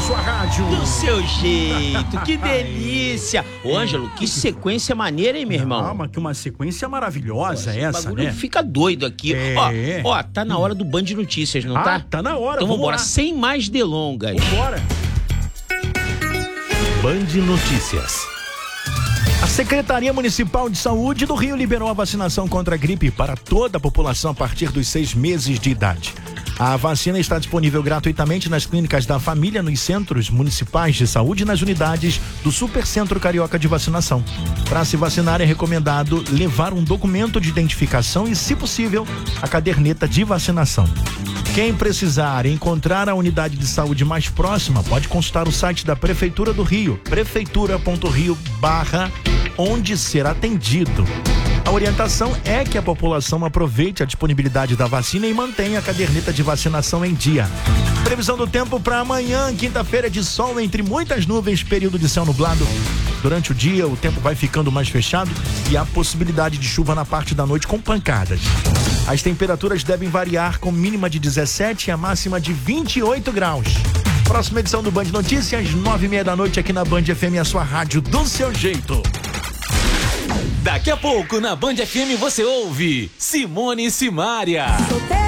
sua rádio. Do seu jeito, que delícia. Ô, Ângelo, que sequência maneira, hein, meu irmão? Calma, que uma sequência maravilhosa essa, O bagulho né? fica doido aqui. Ó, tá na hora do Band Notícias, não tá? Tá na hora, Então vamos vambora, lá. sem mais delongas. Bora. Band Notícias. A Secretaria Municipal de Saúde do Rio liberou a vacinação contra a gripe para toda a população a partir dos 6 meses de idade. A vacina está disponível gratuitamente nas clínicas da família, nos centros municipais de saúde e nas unidades do Supercentro Carioca de Vacinação. Para se vacinar é recomendado levar um documento de identificação e, se possível, a caderneta de vacinação. Quem precisar encontrar a unidade de saúde mais próxima pode consultar o site da Prefeitura do Rio, prefeitura.rio/onde ser atendido. A orientação é que a população aproveite a disponibilidade da vacina e mantenha a caderneta de vacinação em dia. Previsão do tempo para amanhã, quinta-feira, de sol entre muitas nuvens, período de céu nublado. Durante o dia, o tempo vai ficando mais fechado e há possibilidade de chuva na parte da noite com pancadas. As temperaturas devem variar com mínima de 17 e a máxima de 28 graus. Próxima edição do Band Notícias, 9h30 da noite aqui na Band FM, a sua rádio do seu jeito. Daqui a pouco na Band FM você ouve Simone e Simária.